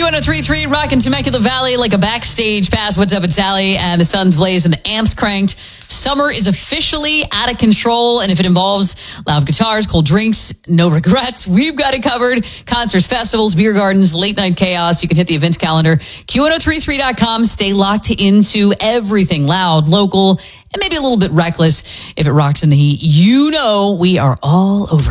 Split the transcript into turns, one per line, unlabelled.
Q1033, rocking Temecula Valley like a backstage pass. What's up? It's Sally, and the sun's blazing, the amps cranked. Summer is officially out of control, and if it involves loud guitars, cold drinks, no regrets, we've got it covered. Concerts, festivals, beer gardens, late night chaos. You can hit the events calendar, Q1033.com. Stay locked into everything loud, local, and maybe a little bit reckless. If it rocks in the heat, you know we are all over it.